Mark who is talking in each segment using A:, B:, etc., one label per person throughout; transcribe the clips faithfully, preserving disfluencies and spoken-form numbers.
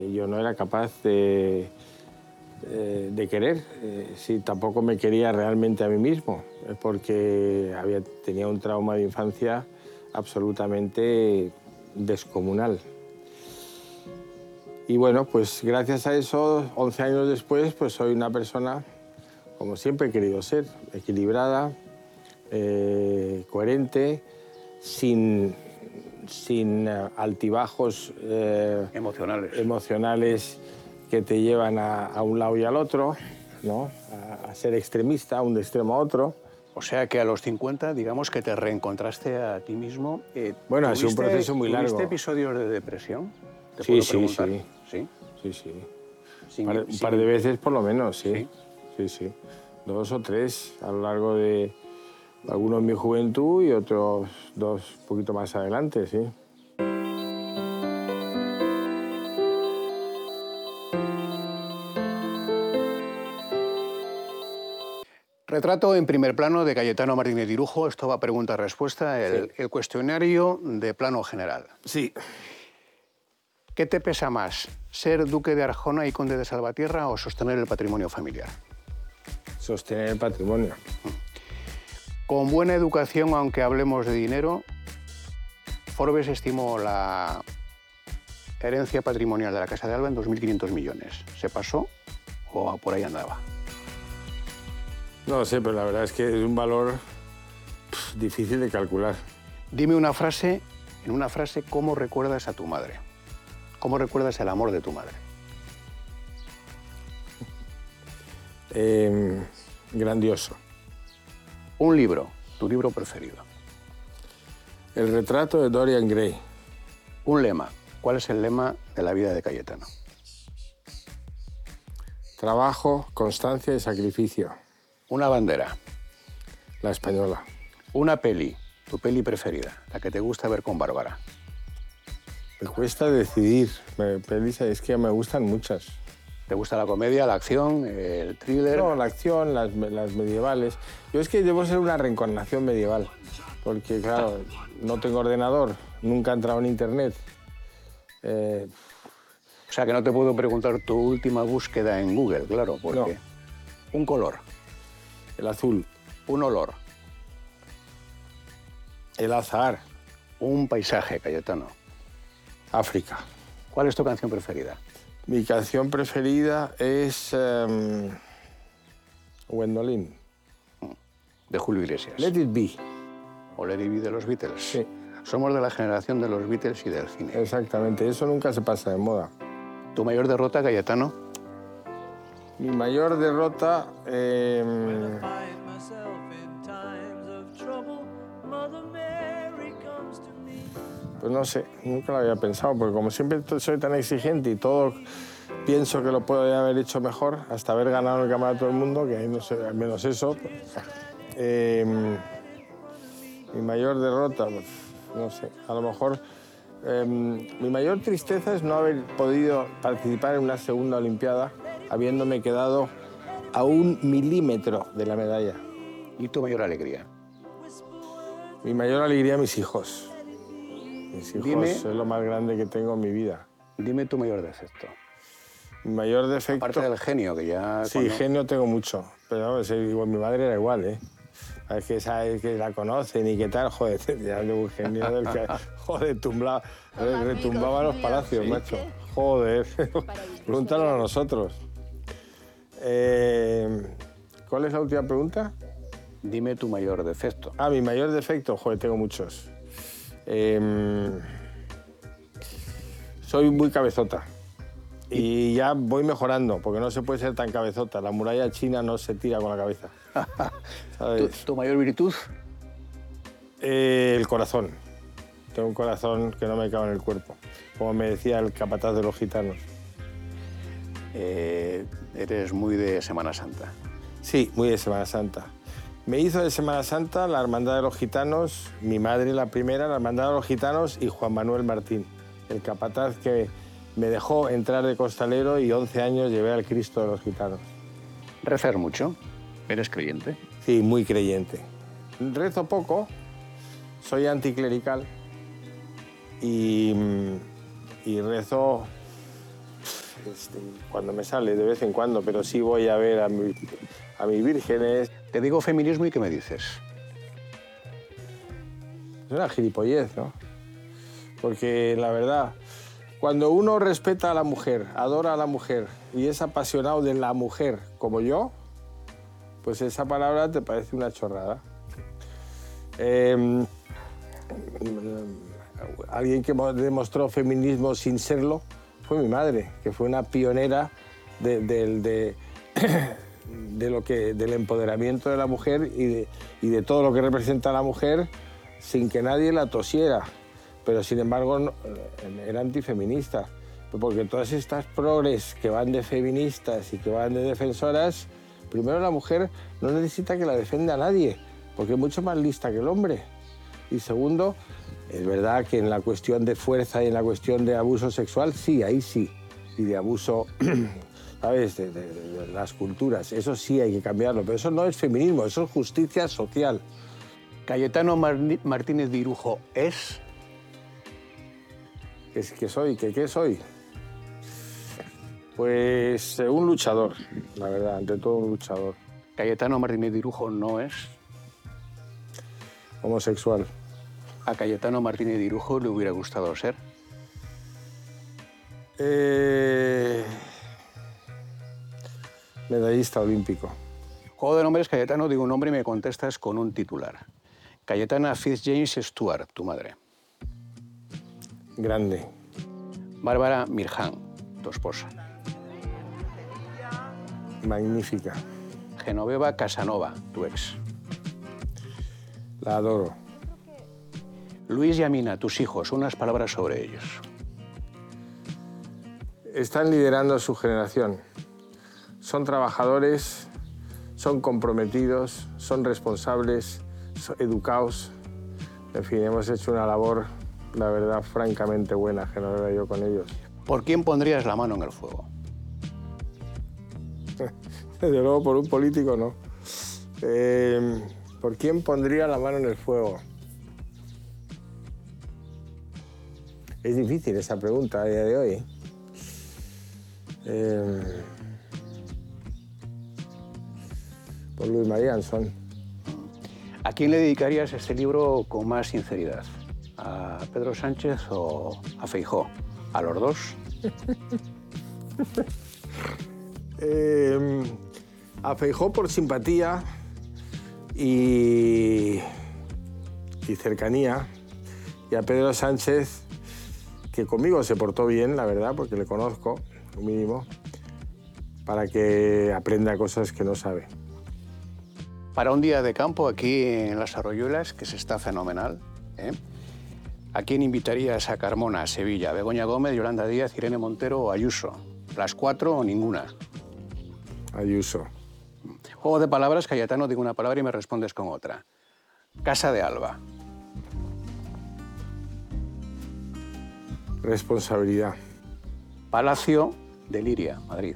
A: Yo no era capaz de, de, de querer, eh, sí, tampoco me quería realmente a mí mismo, porque había, tenía un trauma de infancia absolutamente descomunal. Y bueno, pues gracias a eso, once años después, pues soy una persona, como siempre he querido ser, equilibrada, eh, coherente, sin, sin altibajos eh,
B: emocionales.
A: emocionales que te llevan a, a un lado y al otro, ¿no? A, a ser extremista, a un extremo a otro.
B: O sea que a los cincuenta, digamos que te reencontraste a ti mismo. Eh,
A: bueno, ha sido un proceso muy largo.
B: ¿Tuviste episodios de depresión? ¿Te
A: sí,
B: puedo
A: sí,
B: preguntar?
A: sí,
B: sí.
A: Sí, sí.
B: Sin,
A: par,
B: sin...
A: Un par de veces por lo menos, sí.
B: sí.
A: Sí, sí. Dos o tres a lo largo de algunos en mi juventud y otros dos un poquito más adelante, sí.
B: Retrato en primer plano de Cayetano Martínez Dirujo. Esto va pregunta-respuesta, el, sí. el cuestionario de plano general.
A: Sí.
B: ¿Qué te pesa más, ser duque de Arjona y conde de Salvatierra o sostener el patrimonio familiar?
A: Sostener el patrimonio.
B: Con buena educación, aunque hablemos de dinero, Forbes estimó la herencia patrimonial de la Casa de Alba en dos mil quinientos millones. ¿Se pasó o por ahí andaba?
A: No sé, pero la verdad es que es un valor pff, difícil de calcular.
B: Dime una frase, en una frase, ¿cómo recuerdas a tu madre? ¿Cómo recuerdas el amor de tu madre?
A: Eh, grandioso.
B: Un libro, tu libro preferido.
A: El retrato de Dorian Gray.
B: Un lema. ¿Cuál es el lema de la vida de Cayetano?
A: Trabajo, constancia y sacrificio.
B: Una bandera.
A: La española.
B: Una peli, tu peli preferida, la que te gusta ver con Bárbara.
A: Me cuesta decidir. Me, pelis, es que me gustan muchas.
B: ¿Te gusta la comedia, la acción, el thriller?
A: No, la acción, las, las medievales. Yo es que debo ser una reencarnación medieval, porque claro, no tengo ordenador, nunca he entrado en internet. Eh...
B: O sea que no te puedo preguntar tu última búsqueda en Google, claro, porque...
A: No.
B: Un color.
A: El azul.
B: Un olor.
A: El azahar.
B: Un paisaje, Cayetano.
A: África.
B: ¿Cuál es tu canción preferida?
A: Mi canción preferida es um, Gwendolyn.
B: De Julio Iglesias.
A: Let It Be.
B: O Let It Be de los Beatles.
A: Sí.
B: Somos de la generación de los Beatles y del cine.
A: Exactamente, eso nunca se pasa de moda.
B: ¿Tu mayor derrota, Cayetano?
A: Mi mayor derrota... Eh... Pues no sé, nunca lo había pensado, porque como siempre soy tan exigente y todo pienso que lo puedo haber hecho mejor, hasta haber ganado el campeonato del mundo, que no sé, al menos eso. Eh, mi mayor derrota, pues, no sé, a lo mejor... Eh, mi mayor tristeza es no haber podido participar en una segunda Olimpiada, habiéndome quedado a un milímetro de la medalla.
B: ¿Y tu mayor alegría?
A: Mi mayor alegría, mis hijos. Mis hijos
B: Dime,
A: es lo más grande que tengo en mi vida.
B: Dime tu mayor defecto.
A: Mi mayor defecto...
B: Aparte del genio, que ya...
A: Sí,
B: cuando...
A: genio tengo mucho, pero no, igual, mi madre era igual, ¿eh? Es que sabes que la conocen y qué tal, joder, ya un genio del que, joder, tumbla, retumbaba los palacios, ¿sí? Macho. Joder, pregúntalo a nosotros. Eh, ¿Cuál es la última pregunta?
B: Dime tu mayor defecto.
A: Ah, mi mayor defecto, joder, tengo muchos. Eh, soy muy cabezota. Y ya voy mejorando, porque no se puede ser tan cabezota. La muralla china no se tira con la cabeza.
B: ¿Tu, ¿Tu mayor virtud?
A: Eh, el corazón. Tengo un corazón que no me cabe en el cuerpo. Como me decía el capataz de los gitanos.
B: Eh, eres muy de Semana Santa.
A: Sí, muy de Semana Santa. Me hizo de Semana Santa la Hermandad de los Gitanos, mi madre la primera, la Hermandad de los Gitanos y Juan Manuel Martín, el capataz que me dejó entrar de costalero y once años llevé al Cristo de los Gitanos.
B: ¿Rezar mucho? ¿Eres creyente?
A: Sí, muy creyente. Rezo poco, soy anticlerical y, y rezo este, cuando me sale, de vez en cuando, pero sí voy a ver a, mi, a mis vírgenes.
B: Te digo feminismo y ¿qué me dices?
A: Es una gilipollez, ¿no? Porque la verdad, cuando uno respeta a la mujer, adora a la mujer y es apasionado de la mujer como yo, pues esa palabra te parece una chorrada. Eh, alguien que demostró feminismo sin serlo fue mi madre, que fue una pionera de, de, de, de lo que, del empoderamiento de la mujer y de, y de todo lo que representa a la mujer sin que nadie la tosiera. Pero sin embargo no, era antifeminista, porque todas estas progres que van de feministas y que van de defensoras, primero la mujer no necesita que la defienda nadie, porque es mucho más lista que el hombre. Y segundo, es verdad que en la cuestión de fuerza y en la cuestión de abuso sexual, sí, ahí sí. Y de abuso, ¿sabes?, de, de, de las culturas, eso sí hay que cambiarlo. Pero eso no es feminismo, eso es justicia social.
B: Cayetano Martínez de Irujo es...
A: ¿Qué, qué soy? ¿Qué, ¿Qué soy? Pues eh, un luchador, la verdad, ante todo un luchador.
B: Cayetano Martínez de Irujo no es...
A: homosexual.
B: ¿A Cayetano Martínez de Irujo le hubiera gustado ser?
A: Eh... Medallista olímpico.
B: Juego de nombres, Cayetano, digo un nombre y me contestas con un titular. Cayetana Fitzjames Stuart, tu madre.
A: Grande.
B: Bárbara Mirján, tu esposa.
A: Magnífica.
B: Genoveva Casanova, tu ex.
A: La adoro.
B: Luis y Amina, tus hijos, unas palabras sobre ellos.
A: Están liderando su generación. Son trabajadores, son comprometidos, son responsables, son educados. En fin, hemos hecho una labor, la verdad, francamente buena, Genoveva y yo con ellos.
B: ¿Por quién pondrías la mano en el fuego?
A: Desde luego por un político no. Eh, ¿Por quién pondría la mano en el fuego? Es difícil esa pregunta a día de hoy. Eh, por Luis Marianson.
B: ¿A quién le dedicarías este libro con más sinceridad? ¿A Pedro Sánchez o a Feijóo? ¿A los dos?
A: eh, a Feijóo por simpatía y, y cercanía, y a Pedro Sánchez, que conmigo se portó bien, la verdad, porque le conozco, lo mínimo, para que aprenda cosas que no sabe.
B: Para un día de campo aquí en Las Arroyuelas, que se está fenomenal, ¿eh? ¿A quién invitarías a Carmona, Sevilla? ¿Begoña Gómez, Yolanda Díaz, Irene Montero o Ayuso? ¿Las cuatro o ninguna?
A: Ayuso.
B: Juego de palabras, Cayetano, digo una palabra y me respondes con otra. Casa de Alba.
A: Responsabilidad.
B: Palacio de Liria, Madrid.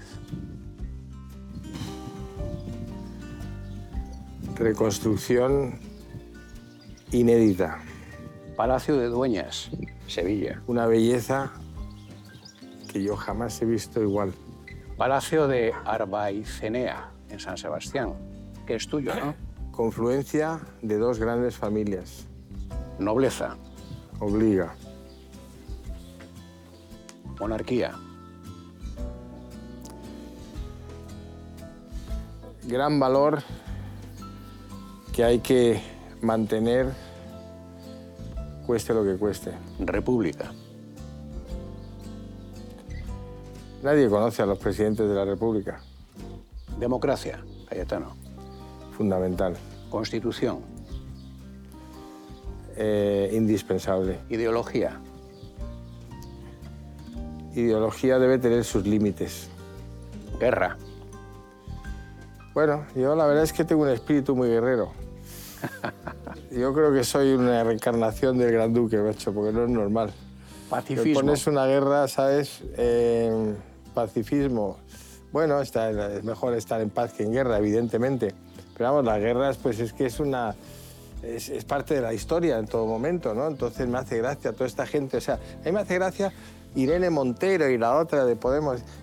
A: Reconstrucción inédita.
B: Palacio de Dueñas, Sevilla.
A: Una belleza que yo jamás he visto igual.
B: Palacio de Arbaicenea, en San Sebastián, que es tuyo, ¿no?
A: Confluencia de dos grandes familias.
B: Nobleza.
A: Obliga.
B: Monarquía.
A: Gran valor que hay que mantener, cueste lo que cueste.
B: República.
A: Nadie conoce a los presidentes de la República.
B: Democracia, Cayetano.
A: Fundamental.
B: Constitución.
A: Eh, indispensable.
B: Ideología.
A: Ideología debe tener sus límites.
B: Guerra.
A: Bueno, yo la verdad es que tengo un espíritu muy guerrero. Yo creo que soy una reencarnación del Gran Duque, macho, porque no es normal.
B: Pacifismo.
A: Me pones una guerra, ¿sabes? Eh, pacifismo. Bueno, está, es mejor estar en paz que en guerra, evidentemente. Pero vamos, las guerras, pues es que es una... Es, es parte de la historia en todo momento, ¿no? Entonces me hace gracia toda esta gente. O sea, a mí me hace gracia Irene Montero y la otra de Podemos.